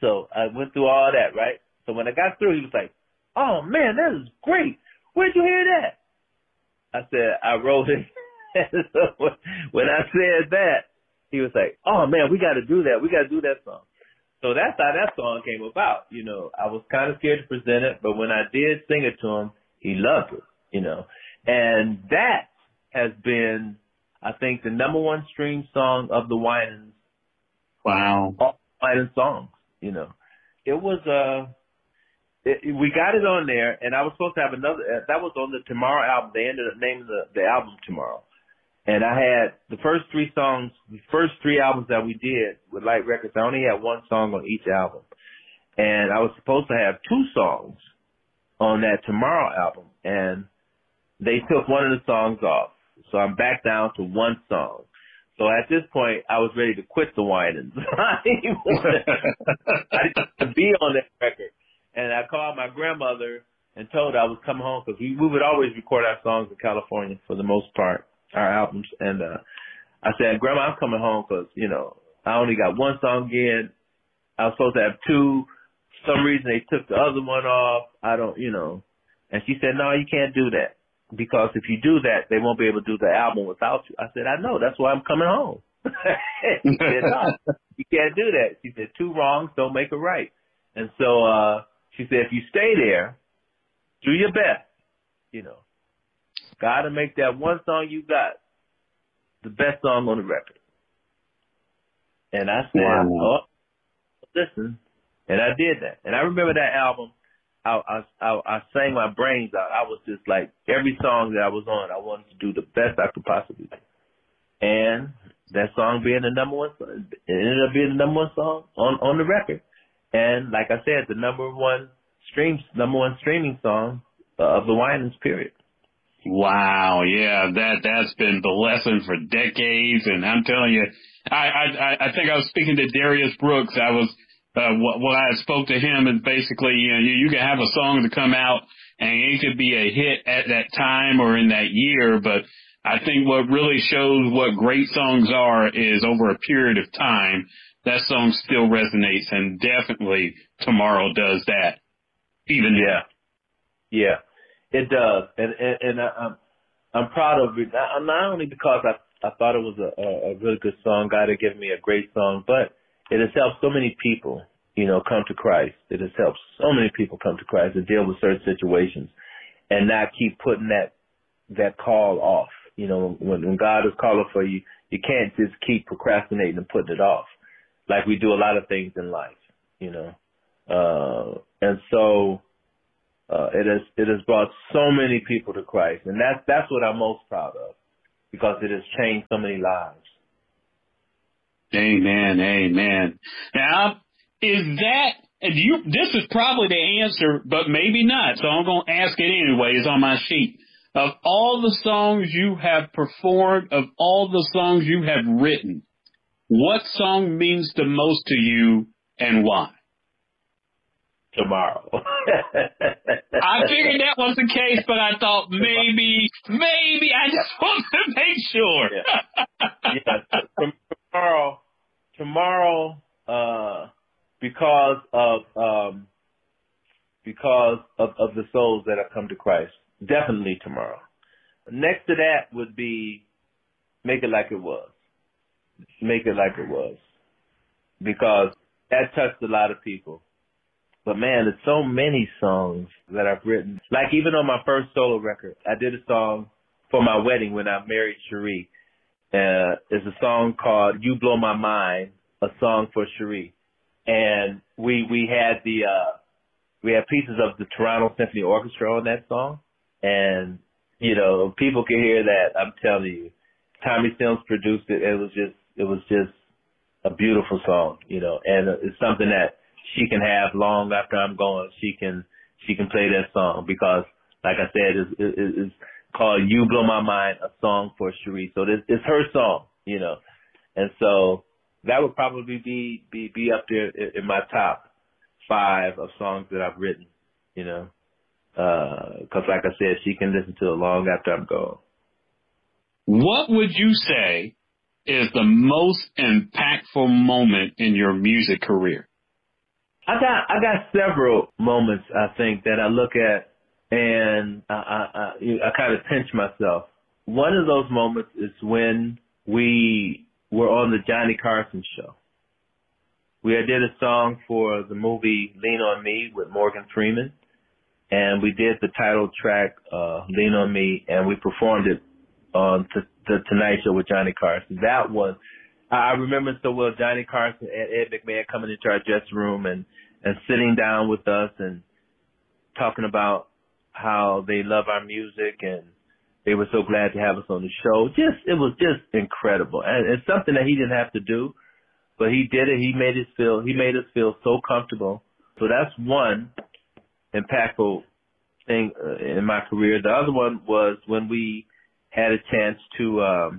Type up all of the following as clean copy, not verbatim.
So I went through all that, right? So when I got through, he was like, "Oh man, that is great. Where'd you hear that?" I said, "I wrote it." So when I said that, he was like, "Oh man, we got to do that. We got to do that song." So that's how that song came about. I was kind of scared to present it, but when I did sing it to him, he loved it. And that has been, I think, the number one stream song of the Winans. Wow. All Winans songs. It was, we got it on there, and I was supposed to have another, that was on the Tomorrow album. They ended up naming the album Tomorrow. And I had the first three albums that we did with Light Records, I only had one song on each album. And I was supposed to have two songs on that Tomorrow album, and they took one of the songs off. So I'm back down to one song. So at this point, I was ready to quit the Winans. I didn't want to be on that record. And I called my grandmother and told her I was coming home, because we would always record our songs in California for the most part, our albums. And I said, "Grandma, I'm coming home because, I only got one song in. I was supposed to have two. For some reason, they took the other one off. I don't. And she said, "No, you can't do that. Because if you do that, they won't be able to do the album without you." I said, "I know. That's why I'm coming home." She said, "No, you can't do that." She said, "Two wrongs don't make a right." And so she said, "If you stay there, do your best. Got to make that one song you got the best song on the record." And I said, "Oh, listen." And I did that. And I remember that album. I sang my brains out. I was just like, every song that I was on, I wanted to do the best I could possibly do. And that song being the number one song, it ended up being the number one song on the record. And like I said, the number one streaming song of the Winans, period. Wow, yeah, that's been the lesson for decades, and I'm telling you, I think I was speaking to Darius Brooks. I was what I spoke to him is basically, you can have a song to come out and it could be a hit at that time or in that year, but I think what really shows what great songs are is over a period of time, that song still resonates, and definitely Tomorrow does that. Even now. Yeah. It does, and I'm proud of it. Not only because I thought it was a really good song, God had given me a great song, but it has helped so many people, come to Christ. It has helped so many people come to Christ and deal with certain situations, and not keep putting that call off. When God is calling for you, you can't just keep procrastinating and putting it off, like we do a lot of things in life. And so. It has brought so many people to Christ, and that's what I'm most proud of, because it has changed so many lives. Amen, amen. Now, this is probably the answer, but maybe not, so I'm going to ask it anyway. It's on my sheet. Of all the songs you have performed, of all the songs you have written, what song means the most to you and why? Tomorrow. I figured that was the case, but I thought maybe I just wanted to make sure. Tomorrow, because of the souls that have come to Christ, definitely Tomorrow. Next to that would be Make It Like It Was. Make It Like It Was, because that touched a lot of people. But man, there's so many songs that I've written. Like even on my first solo record, I did a song for my wedding when I married Cherie. It's a song called You Blow My Mind, a song for Cherie. And we had pieces of the Toronto Symphony Orchestra on that song. And, people can hear that. I'm telling you, Tommy Sims produced it. It was just a beautiful song, and it's something that she can have long after I'm gone. She can play that song, because, like I said, it's called You Blow My Mind, a song for Cherie. So it's her song, and so that would probably be up there in my top 5 of songs that I've written, because like I said, she can listen to it long after I'm gone. What would you say is the most impactful moment in your music career? I got several moments, I think, that I look at and I kind of pinch myself. One of those moments is when we were on the Johnny Carson show. We did a song for the movie Lean on Me with Morgan Freeman, and we did the title track, Lean on Me, and we performed it on the Tonight Show with Johnny Carson. That was, I remember so well Johnny Carson and Ed McMahon coming into our dressing room and sitting down with us and talking about how they love our music and they were so glad to have us on the show. It was just incredible. And it's something that he didn't have to do, but he did it. He made us feel so comfortable. So that's one impactful thing in my career. The other one was when we had a chance to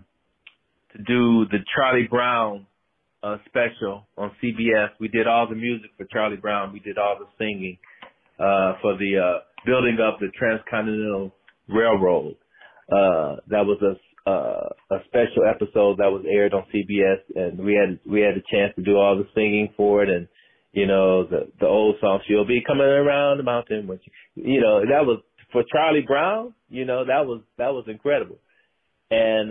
do the Charlie Brown special on CBS. We did all the music for Charlie Brown. We did all the singing for the building up the Transcontinental Railroad. That was a special episode that was aired on CBS, and we had a chance to do all the singing for it, and you know the old song "She'll Be Coming Around the Mountain," which you know that was for Charlie Brown. You know that was incredible, and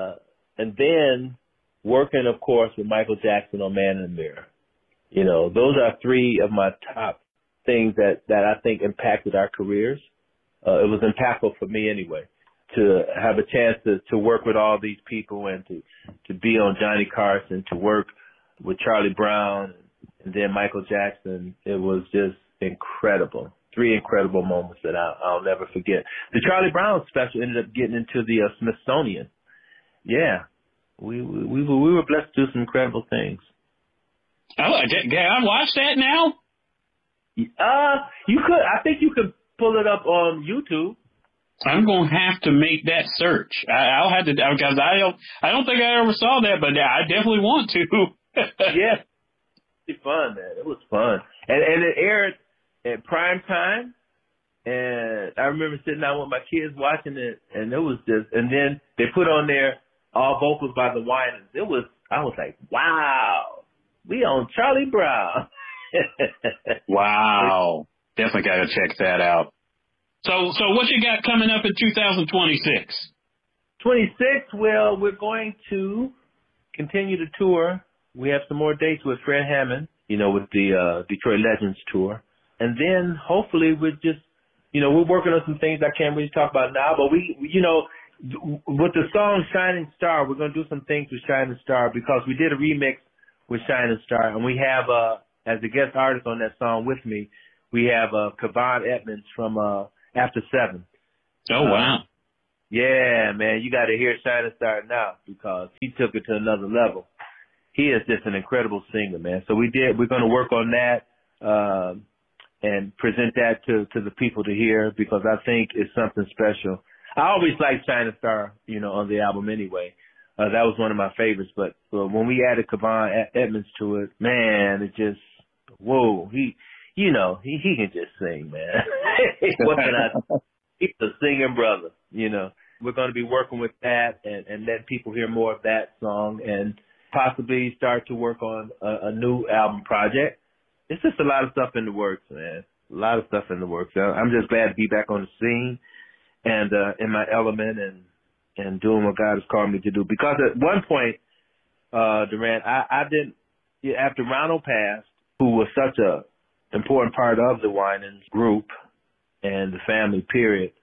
then working, of course, with Michael Jackson on Man in the Mirror. You know, those are three of my top things that I think impacted our careers. It was impactful for me anyway, to have a chance to work with all these people and to be on Johnny Carson, to work with Charlie Brown and then Michael Jackson. It was just incredible. Three incredible moments that I'll never forget. The Charlie Brown special ended up getting into the Smithsonian. Yeah. We were blessed to do some incredible things. Oh, can I watch that now? You could. I think you could pull it up on YouTube. I'm gonna have to make that search. I'll have to, because I don't think I ever saw that, but I definitely want to. Yeah, it's fun, man. It was fun, and it aired at prime time. And I remember sitting down with my kids watching it, and it was just. And then they put on there all vocals by the Winans. I was like, wow, we on Charlie Brown. Wow. Definitely got to check that out. So what you got coming up in 2026? 26, well, we're going to continue the tour. We have some more dates with Fred Hammond, you know, with the Detroit Legends tour. And then hopefully we're just, you know, we're working on some things I can't really talk about now, but we you know, with the song Shining Star, we're going to do some things with Shining Star because we did a remix with Shining Star, and we have, as a guest artist on that song with me, we have Kevon Edmonds from After 7. Oh, wow. Yeah, man, you got to hear Shining Star now because he took it to another level. He is just an incredible singer, man. So we're going to work on that and present that to the people to hear because I think it's something special. I always liked Shining Star, you know, on the album anyway. That was one of my favorites. But when we added Kevon Edmonds to it, man, it just, whoa, he can just sing, man. What can I? He's a singing brother, you know. We're going to be working with that and letting people hear more of that song and possibly start to work on a new album project. It's just a lot of stuff in the works, man. A lot of stuff in the works. I'm just glad to be back on the scene and in my element and doing what God has called me to do. Because at one point, Durant, I didn't, after Ronald passed, who was such a important part of the Winans group and the family, period,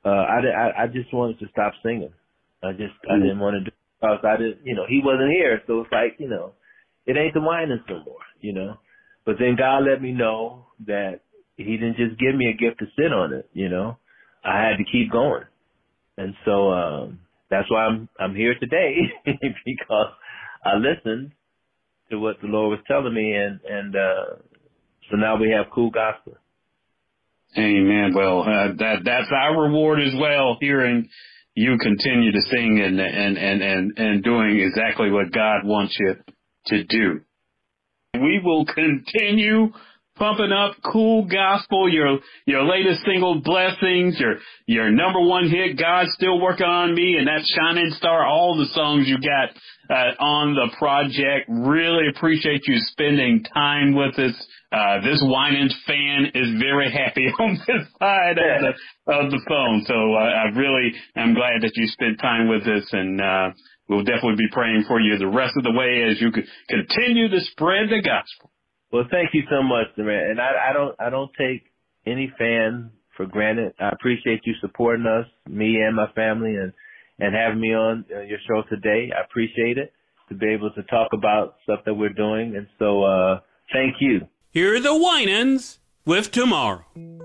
I just wanted to stop singing. I didn't want to do it because I didn't, you know, he wasn't here. So it's like, you know, it ain't the Winans no more, you know. But then God let me know that he didn't just give me a gift to sit on it, you know. I had to keep going. And so that's why I'm here today because I listened to what the Lord was telling me and so now we have Cool Gospel. Amen. Well, that's our reward as well, hearing you continue to sing and doing exactly what God wants you to do. We will continue pumping up Cool Gospel, your latest single, Blessings, your number one hit, God's Still Working on Me, and that Shining Star, all the songs you got on the project. Really appreciate you spending time with us. This Winans fan is very happy on this side of the phone. So I really am glad that you spent time with us, and we'll definitely be praying for you the rest of the way as you continue to spread the gospel. Well, thank you so much, man. And I don't take any fan for granted. I appreciate you supporting us, me and my family, and having me on your show today. I appreciate it, to be able to talk about stuff that we're doing. And so thank you. Here are the Winans with Tomorrow.